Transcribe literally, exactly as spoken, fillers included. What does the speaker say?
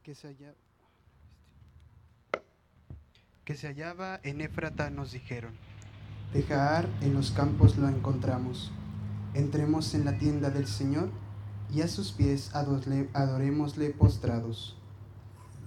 que se hallaba, que se hallaba en Éfrata nos dijeron: De Jaar en los campos lo encontramos. Entremos en la tienda del Señor y a sus pies adorémosle postrados.